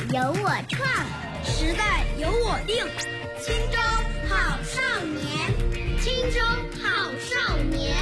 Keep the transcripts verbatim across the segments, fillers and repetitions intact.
由我创， 时代由我定。 青州好少年，青州好少年。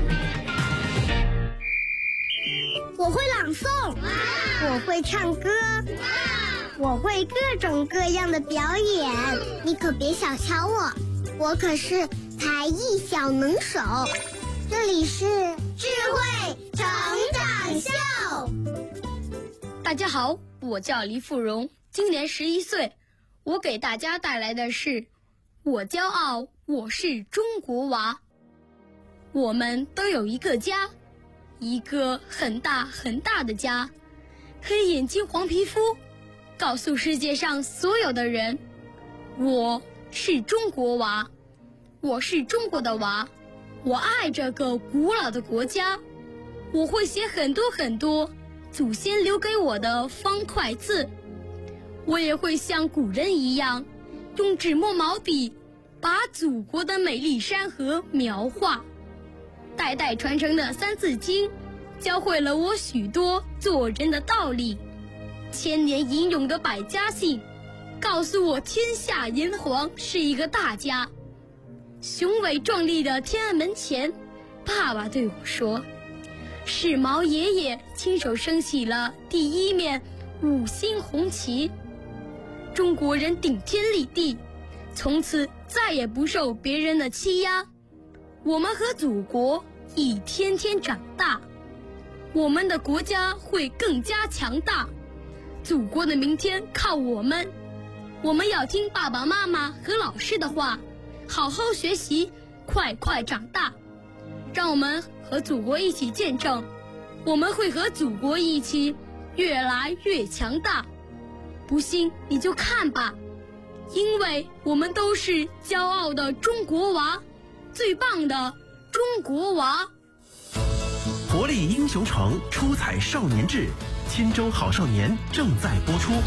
我会朗诵，我会唱歌，我会各种各样的表演。你可别小瞧我，我可是才艺小能手。这里是智慧成长秀。 大家好，我叫黎富荣，今年十一岁。我给大家带来的是我骄傲，我是中国娃。我们都有一个家，一个很大很大的家。黑眼睛黄皮肤，告诉世界上所有的人，我是中国娃，我是中国的娃，我爱这个古老的国家。我会写很多很多祖先留给我的方块字，我也会像古人一样，用纸墨毛笔把祖国的美丽山河描画。代代传承的三字经教会了我许多做人的道理，千年吟咏的百家姓告诉我天下炎黄是一个大家。雄伟壮丽的天安门前，爸爸对我说，是毛爷爷亲手升起了第一面五星红旗。中国人顶天立地，从此再也不受别人的欺压。我们和祖国一天天长大，我们的国家会更加强大。祖国的明天靠我们，我们要听爸爸妈妈和老师的话，好好学习，快快长大。让我们和祖国一起见证，我们会和祖国一起越来越强大。不信你就看吧，因为我们都是骄傲的中国娃，最棒的中国娃。 活力英雄城，出彩少年志，青州好少年正在播出。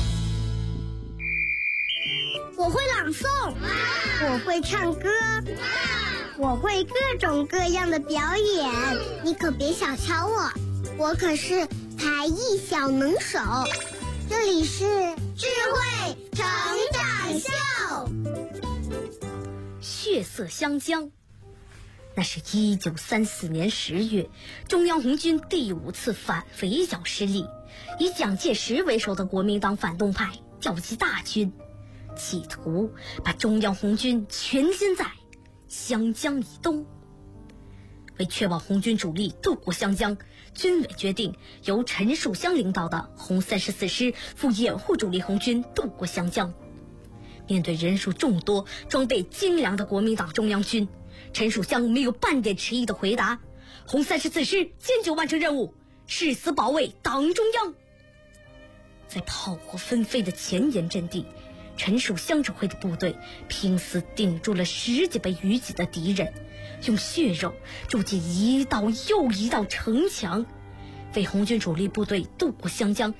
我会朗诵，我会唱歌，我会各种各样的表演。你可别小瞧我，我可是才艺小能手。这里是智慧成长秀。 血色湘江，那是一九三四年十月，中央红军第五次反围剿失利，以蒋介石为首的国民党反动派调集大军，企图把中央红军全歼在湘江以东。为确保红军主力渡过湘江，军委决定由陈树湘领导的红三十四师负掩护主力红军渡过湘江。面对人数众多、装备精良的国民党中央军，陈树湘没有半点迟疑的回答：红三十四师坚决完成任务，誓死保卫党中央。在炮火纷飞的前沿阵地，陈树湘指挥的部队拼死顶住了十几倍于己的敌人，用血肉筑起一道又一道城墙，为红军主力部队渡过湘江